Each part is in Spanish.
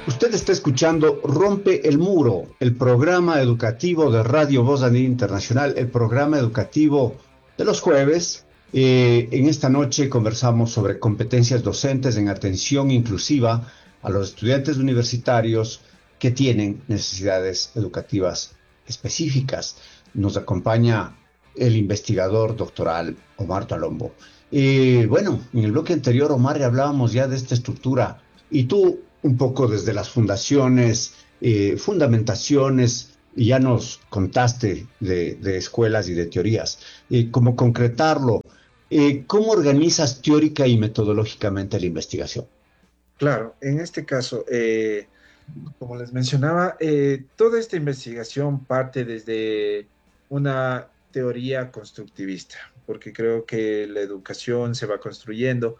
Usted está escuchando Rompe el Muro, el programa educativo de Radio Voz Andina Internacional, el programa educativo de los jueves. En esta noche conversamos sobre competencias docentes en atención inclusiva a los estudiantes universitarios que tienen necesidades educativas específicas. Nos acompaña el investigador doctoral Omar Talombo. Bueno, en el bloque anterior, Omar, ya hablábamos ya de esta estructura y tú un poco desde las fundaciones, fundamentaciones, y ya nos contaste de escuelas y de teorías. ¿Cómo concretarlo? ¿Cómo organizas teórica y metodológicamente la investigación? Claro, en este caso, como les mencionaba, toda esta investigación parte desde una teoría constructivista, porque creo que la educación se va construyendo,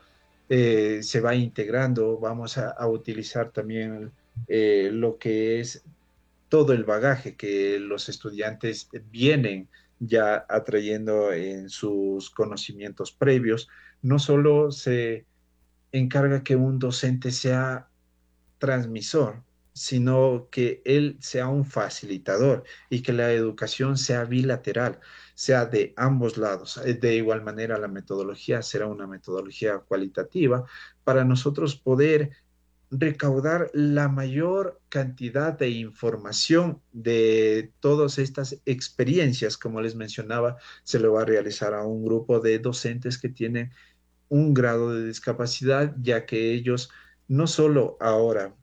se va integrando, vamos a utilizar también lo que es todo el bagaje que los estudiantes vienen ya atrayendo en sus conocimientos previos. No solo se encarga que un docente sea transmisor, sino que él sea un facilitador y que la educación sea bilateral, sea de ambos lados. De igual manera, la metodología será una metodología cualitativa para nosotros poder recaudar la mayor cantidad de información de todas estas experiencias, como les mencionaba, se lo va a realizar a un grupo de docentes que tienen un grado de discapacidad, ya que ellos no solo ahora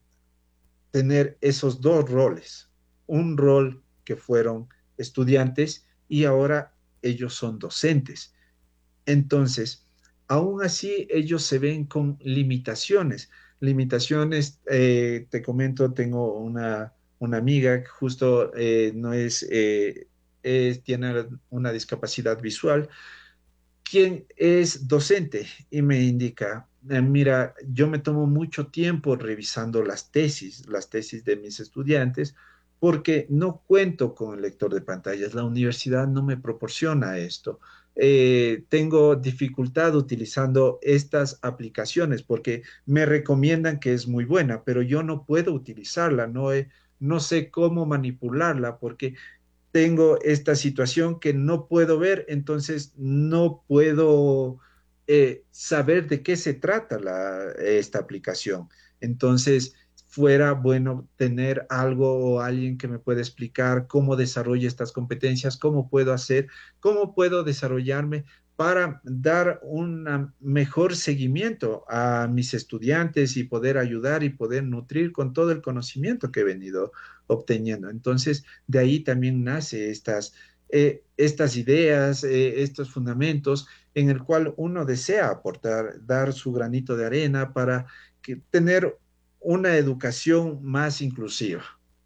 tener esos dos roles, un rol que fueron estudiantes y ahora ellos son docentes. Entonces, aún así, ellos se ven con limitaciones. Limitaciones, te comento, tengo una amiga que justo no tiene una discapacidad visual, quien es docente y me indica, mira, yo me tomo mucho tiempo revisando las tesis de mis estudiantes, porque no cuento con el lector de pantallas. La universidad no me proporciona esto. Tengo dificultad utilizando estas aplicaciones porque me recomiendan que es muy buena, pero yo no puedo utilizarla, no sé cómo manipularla porque tengo esta situación que no puedo ver, entonces no puedo saber de qué se trata esta aplicación. Entonces, fuera bueno tener algo o alguien que me pueda explicar cómo desarrollo estas competencias, cómo puedo hacer, cómo puedo desarrollarme para dar un mejor seguimiento a mis estudiantes y poder ayudar y poder nutrir con todo el conocimiento que he venido obteniendo. Entonces, de ahí también nace estas ideas, estos fundamentos en el cual uno desea aportar, dar su granito de arena para tener una educación más inclusiva.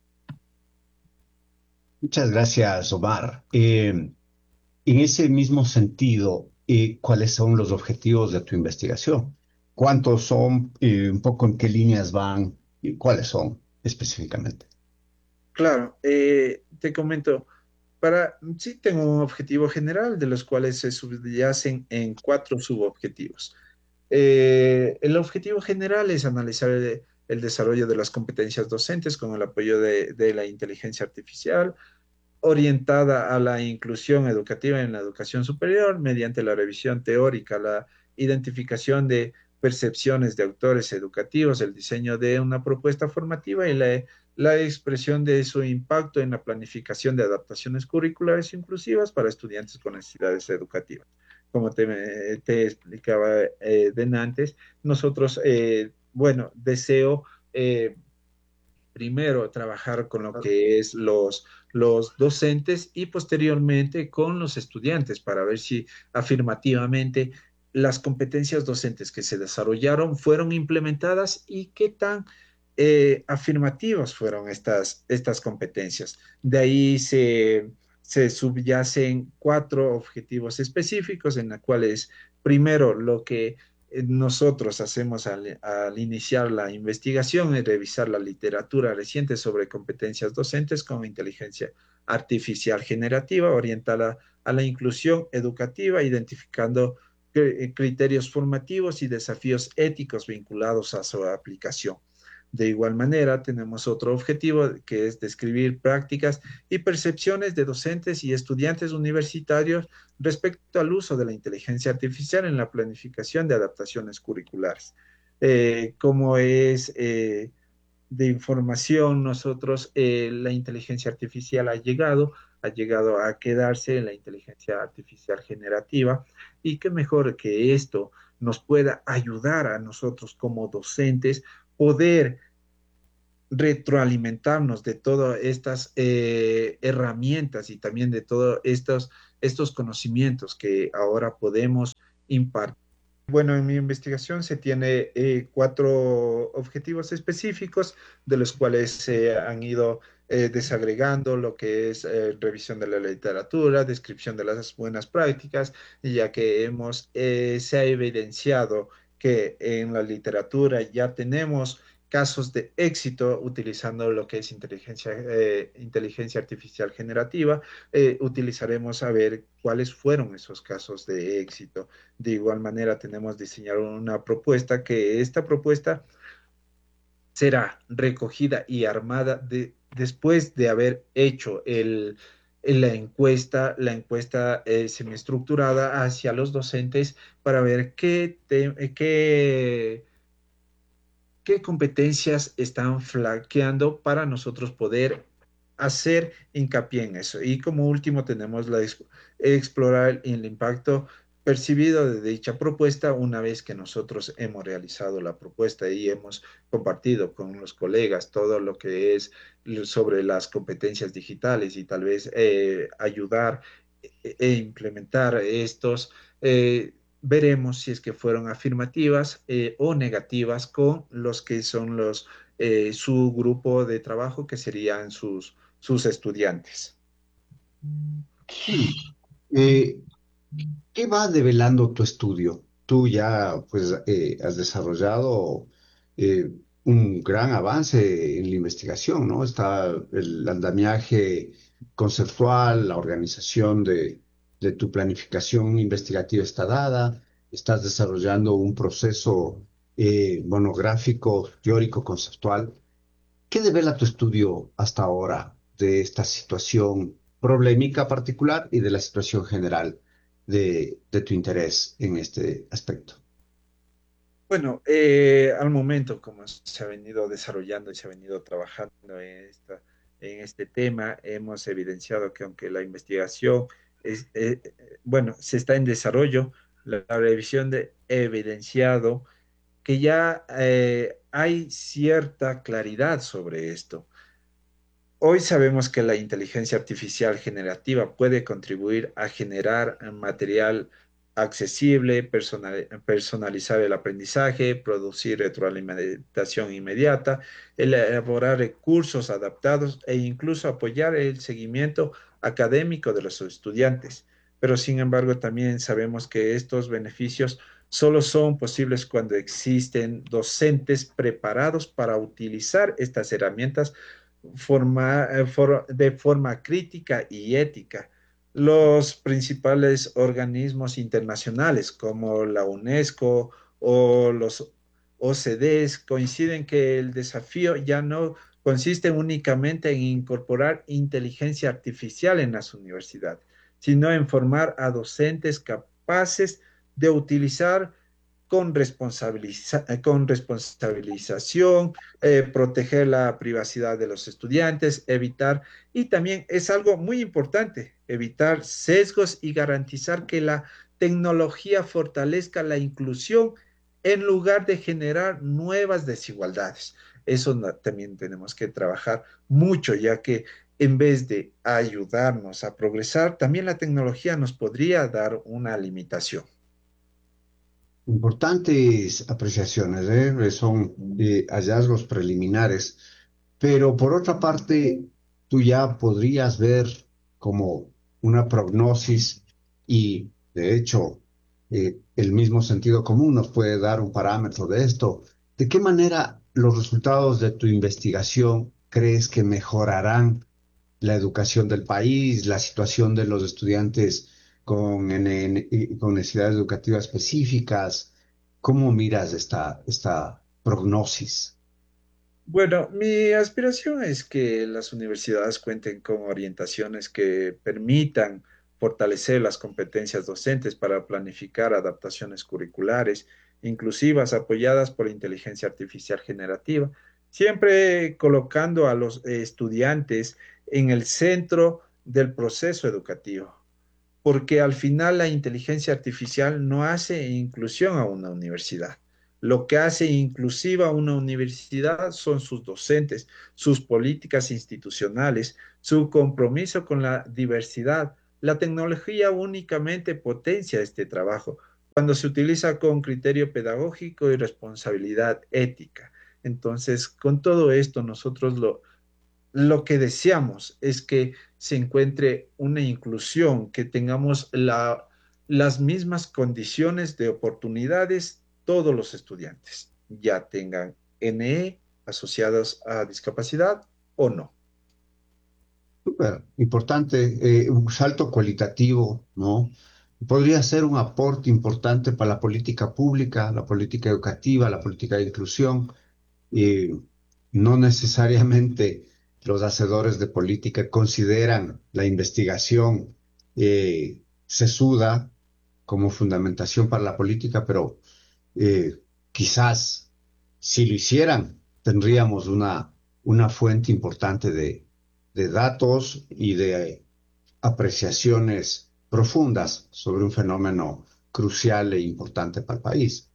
Muchas gracias, Omar. En ese mismo sentido, ¿cuáles son los objetivos de tu investigación? ¿Cuántos son? Un poco en qué líneas van y cuáles son específicamente. Claro, te comento, sí tengo un objetivo general de los cuales se subyacen en cuatro subobjetivos. El objetivo general es analizar el desarrollo de las competencias docentes con el apoyo de la inteligencia artificial, orientada a la inclusión educativa en la educación superior mediante la revisión teórica, la identificación de percepciones de autores educativos, el diseño de una propuesta formativa y la expresión de su impacto en la planificación de adaptaciones curriculares inclusivas para estudiantes con necesidades educativas. Como te explicaba antes, nosotros, bueno, deseo primero trabajar con lo que es los docentes y posteriormente con los estudiantes para ver si afirmativamente las competencias docentes que se desarrollaron fueron implementadas y qué tan afirmativas fueron estas competencias. De ahí se subyacen cuatro objetivos específicos en los cuales primero lo que nosotros hacemos al iniciar la investigación es revisar la literatura reciente sobre competencias docentes con inteligencia artificial generativa orientada a la inclusión educativa, identificando criterios formativos y desafíos éticos vinculados a su aplicación. De igual manera, tenemos otro objetivo que es describir prácticas y percepciones de docentes y estudiantes universitarios respecto al uso de la inteligencia artificial en la planificación de adaptaciones curriculares. Como es de información, nosotros, la inteligencia artificial ha llegado a quedarse en la inteligencia artificial generativa y qué mejor que esto nos pueda ayudar a nosotros como docentes poder retroalimentarnos de todas estas herramientas y también de todos estos conocimientos que ahora podemos impartir. Bueno, en mi investigación se tiene cuatro objetivos específicos, de los cuales se han ido desagregando lo que es revisión de la literatura, descripción de las buenas prácticas, y ya que se ha evidenciado que en la literatura ya tenemos casos de éxito utilizando lo que es inteligencia artificial generativa, utilizaremos a ver cuáles fueron esos casos de éxito. De igual manera, tenemos diseñado una propuesta que esta propuesta será recogida y armada después de haber hecho la encuesta semiestructurada hacia los docentes para ver qué competencias están flaqueando para nosotros poder hacer hincapié en eso. Y como último tenemos explorar el impacto percibido de dicha propuesta una vez que nosotros hemos realizado la propuesta y hemos compartido con los colegas todo lo que es sobre las competencias digitales y tal vez ayudar implementar estos. Veremos si es que fueron afirmativas o negativas con los que son su grupo de trabajo, que serían sus estudiantes. Sí. Eh, ¿Qué va develando tu estudio? Tú ya pues has desarrollado eh, un gran avance en la investigación, ¿no? Está el andamiaje conceptual, la organización de tu planificación investigativa está dada, estás desarrollando un proceso monográfico, teórico, conceptual. ¿Qué devela tu estudio hasta ahora de esta situación problemática particular y de la situación general de tu interés en este aspecto? Bueno, al momento, como se ha venido desarrollando y se ha venido trabajando en este tema, hemos evidenciado que aunque la investigación bueno, se está en desarrollo, la revisión de evidenciado que ya hay cierta claridad sobre esto. Hoy sabemos que la inteligencia artificial generativa puede contribuir a generar material accesible, personalizar el aprendizaje, producir retroalimentación inmediata, elaborar recursos adaptados e incluso apoyar el seguimiento académico de los estudiantes. Pero sin embargo, también sabemos que estos beneficios solo son posibles cuando existen docentes preparados para utilizar estas herramientas de forma crítica y ética. Los principales organismos internacionales como la UNESCO o los OCDEs coinciden que el desafío ya no consiste únicamente en incorporar inteligencia artificial en las universidades, sino en formar a docentes capaces de utilizar con responsabilización, proteger la privacidad de los estudiantes, y también es algo muy importante, evitar sesgos y garantizar que la tecnología fortalezca la inclusión en lugar de generar nuevas desigualdades. Eso también tenemos que trabajar mucho, ya que en vez de ayudarnos a progresar, también la tecnología nos podría dar una limitación. Importantes apreciaciones, ¿eh? Son hallazgos preliminares, pero por otra parte, tú ya podrías ver como una prognosis y, de hecho, el mismo sentido común nos puede dar un parámetro de esto. ¿De qué manera los resultados de tu investigación crees que mejorarán la educación del país, la situación de los estudiantes con necesidades educativas específicas? ¿Cómo miras esta prognosis? Bueno, mi aspiración es que las universidades cuenten con orientaciones que permitan fortalecer las competencias docentes para planificar adaptaciones curriculares inclusivas apoyadas por inteligencia artificial generativa, siempre colocando a los estudiantes en el centro del proceso educativo, porque al final la inteligencia artificial no hace inclusión a una universidad. Lo que hace inclusiva a una universidad son sus docentes, sus políticas institucionales, su compromiso con la diversidad. La tecnología únicamente potencia este trabajo cuando se utiliza con criterio pedagógico y responsabilidad ética. Entonces, con todo esto, nosotros lo que deseamos es que se encuentre una inclusión, que tengamos las mismas condiciones de oportunidades todos los estudiantes, ya tengan NE asociados a discapacidad o no. Súper importante, un salto cualitativo, ¿no? Podría ser un aporte importante para la política pública, la política educativa, la política de inclusión. Y no necesariamente los hacedores de política consideran la investigación sesuda como fundamentación para la política, pero quizás si lo hicieran, tendríamos una fuente importante de datos y de apreciaciones profundas sobre un fenómeno crucial e importante para el país.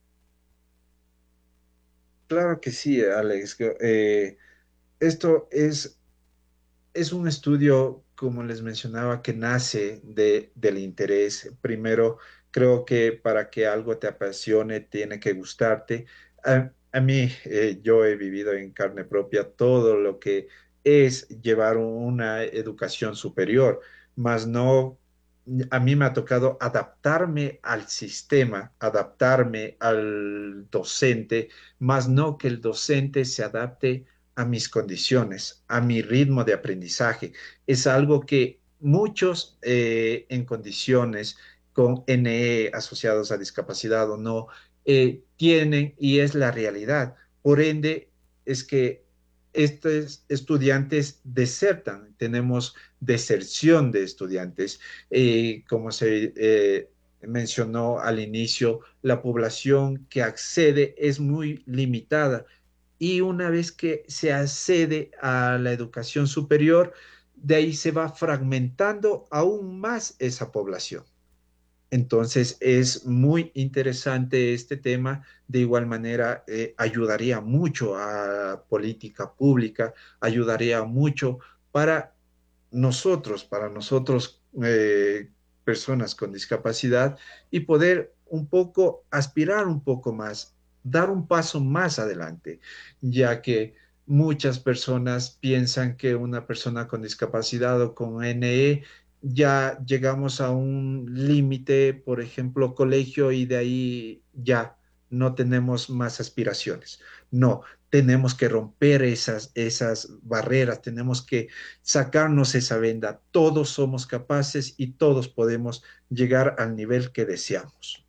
Claro que sí, Alex. Esto es un estudio, como les mencionaba, que nace del interés. Primero, creo que para que algo te apasione, tiene que gustarte. A mí, yo he vivido en carne propia todo lo que es llevar una educación superior, más no, a mí me ha tocado adaptarme al sistema, adaptarme al docente, más no que el docente se adapte a mis condiciones, a mi ritmo de aprendizaje. Es algo que muchos en condiciones con NE asociados a discapacidad o no tienen y es la realidad. Por ende, es que estos estudiantes desertan, tenemos deserción de estudiantes, como se mencionó al inicio, la población que accede es muy limitada y una vez que se accede a la educación superior, de ahí se va fragmentando aún más esa población. Entonces es muy interesante este tema. De igual manera, ayudaría mucho a política pública, ayudaría mucho para para nosotros, personas con discapacidad, y poder un poco aspirar un poco más, dar un paso más adelante, ya que muchas personas piensan que una persona con discapacidad o con NE ya llegamos a un límite, por ejemplo, colegio, y de ahí ya no tenemos más aspiraciones. No, tenemos que romper esas barreras, tenemos que sacarnos esa venda. Todos somos capaces y todos podemos llegar al nivel que deseamos.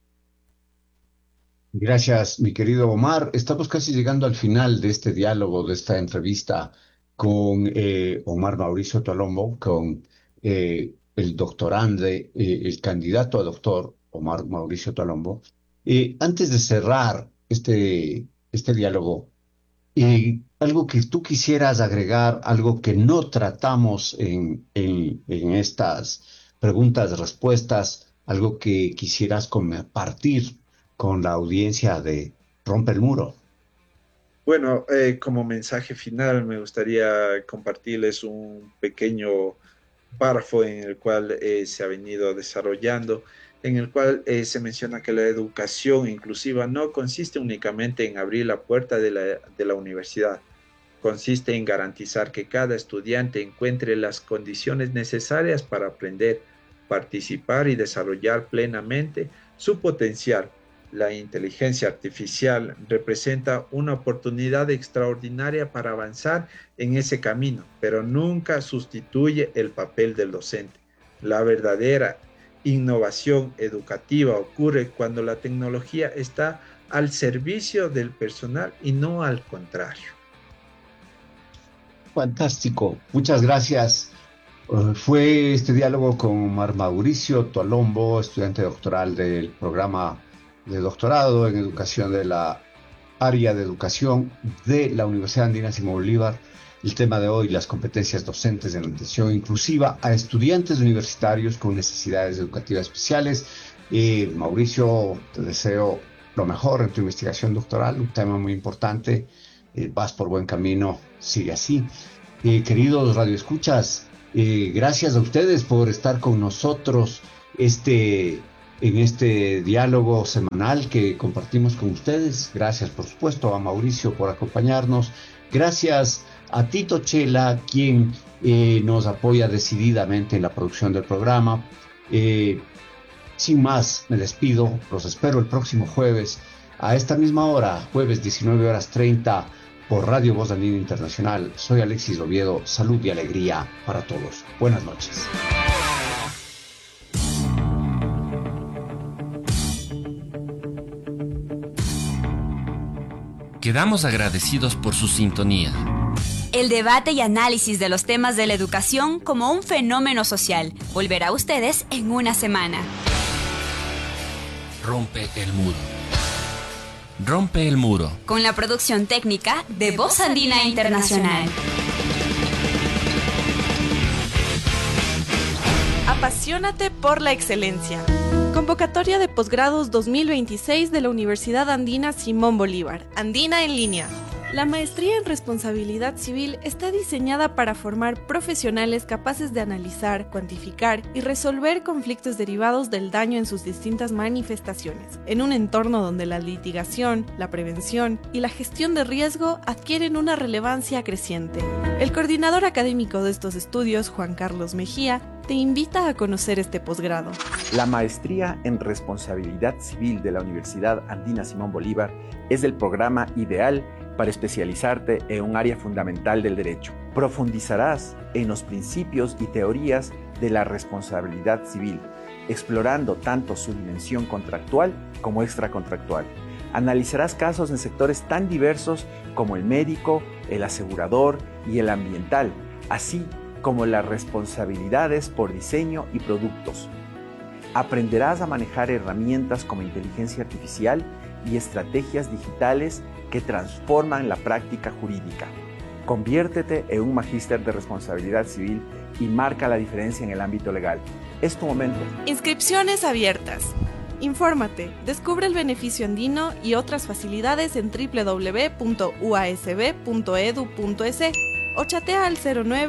Gracias, mi querido Omar. Estamos casi llegando al final de este diálogo, de esta entrevista con Omar Mauricio Tolombo, con el doctorande, el candidato a doctor Omar Mauricio Tolombo. Antes de cerrar este diálogo, algo que tú quisieras agregar, algo que no tratamos en estas preguntas-respuestas, algo que quisieras compartir con la audiencia de Rompe el Muro. Bueno, como mensaje final, me gustaría compartirles un pequeño párrafo en el cual se ha venido desarrollando, en el cual se menciona que la educación inclusiva no consiste únicamente en abrir la puerta de la universidad, consiste en garantizar que cada estudiante encuentre las condiciones necesarias para aprender, participar y desarrollar plenamente su potencial. La inteligencia artificial representa una oportunidad extraordinaria para avanzar en ese camino, pero nunca sustituye el papel del docente. La verdadera innovación educativa ocurre cuando la tecnología está al servicio del personal y no al contrario. Fantástico, muchas gracias. Fue este diálogo con Mar Mauricio Tolombo, estudiante doctoral del programa de doctorado en educación de la área de educación de la Universidad Andina Simón Bolívar. El tema de hoy, las competencias docentes de la atención inclusiva a estudiantes universitarios con necesidades educativas especiales. Mauricio, te deseo lo mejor en tu investigación doctoral, un tema muy importante. Vas por buen camino, sigue así. Queridos radioescuchas, gracias a ustedes por estar con nosotros en este diálogo semanal que compartimos con ustedes. Gracias, por supuesto, a Mauricio por acompañarnos. Gracias a Tito Chela, quien nos apoya decididamente en la producción del programa. Sin más, me despido. Los espero el próximo jueves a esta misma hora, jueves 19:30, por Radio Voz Andina Internacional. Soy Alexis Oviedo. Salud y alegría para todos. Buenas noches. Quedamos agradecidos por su sintonía. El debate y análisis de los temas de la educación como un fenómeno social volverá a ustedes en una semana. Rompe el muro. Rompe el muro. Con la producción técnica de Voz Andina Internacional. Apasionate por la excelencia. Convocatoria de posgrados 2026 de la Universidad Andina Simón Bolívar. Andina en línea. La maestría en responsabilidad civil está diseñada para formar profesionales capaces de analizar, cuantificar y resolver conflictos derivados del daño en sus distintas manifestaciones, en un entorno donde la litigación, la prevención y la gestión de riesgo adquieren una relevancia creciente. El coordinador académico de estos estudios, Juan Carlos Mejía, te invita a conocer este posgrado. La maestría en responsabilidad civil de la Universidad Andina Simón Bolívar es el programa ideal para especializarte en un área fundamental del derecho. Profundizarás en los principios y teorías de la responsabilidad civil, explorando tanto su dimensión contractual como extracontractual. Analizarás casos en sectores tan diversos como el médico, el asegurador y el ambiental, así como las responsabilidades por diseño y productos. Aprenderás a manejar herramientas como inteligencia artificial y estrategias digitales que transforman la práctica jurídica. Conviértete en un magíster de responsabilidad civil y marca la diferencia en el ámbito legal. Es tu momento. Inscripciones abiertas. Infórmate, descubre el beneficio andino y otras facilidades en www.uasb.edu.es o chatea al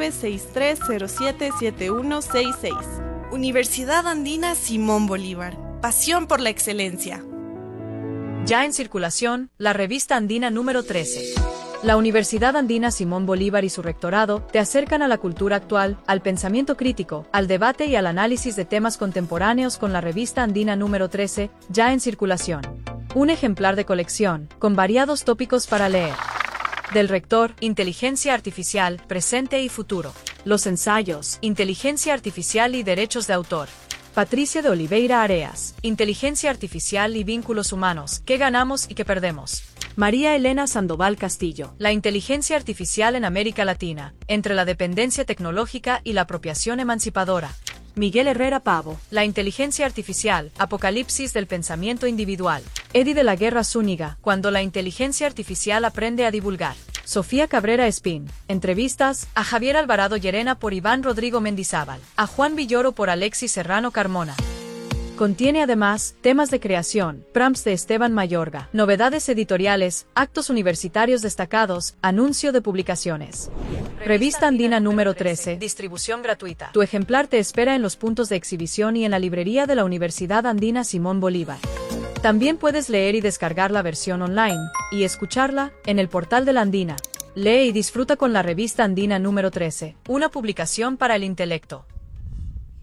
0963077166. Universidad Andina Simón Bolívar. Pasión por la excelencia. Ya en circulación, la revista andina número 13. La Universidad Andina Simón Bolívar y su rectorado te acercan a la cultura actual, al pensamiento crítico, al debate y al análisis de temas contemporáneos con la revista andina número 13, ya en circulación. Un ejemplar de colección, con variados tópicos para leer. Del rector, Inteligencia Artificial, Presente y Futuro. Los ensayos, Inteligencia Artificial y Derechos de Autor. Patricia de Oliveira Areas, Inteligencia Artificial y Vínculos Humanos, ¿qué ganamos y qué perdemos? María Elena Sandoval Castillo, la inteligencia artificial en América Latina, entre la dependencia tecnológica y la apropiación emancipadora. Miguel Herrera Pavo, la inteligencia artificial, apocalipsis del pensamiento individual. Eddie de la Guerra Zúñiga, cuando la inteligencia artificial aprende a divulgar. Sofía Cabrera Espín, entrevistas a Javier Alvarado Llerena por Iván Rodrigo Mendizábal, a Juan Villoro por Alexis Serrano Carmona. Contiene además temas de creación, prompts de Esteban Mayorga, novedades editoriales, actos universitarios destacados, anuncio de publicaciones. Revista Andina número 13, distribución gratuita. Tu ejemplar te espera en los puntos de exhibición y en la librería de la Universidad Andina Simón Bolívar. También puedes leer y descargar la versión online, y escucharla, en el portal de la Andina. Lee y disfruta con la revista Andina número 13, una publicación para el intelecto.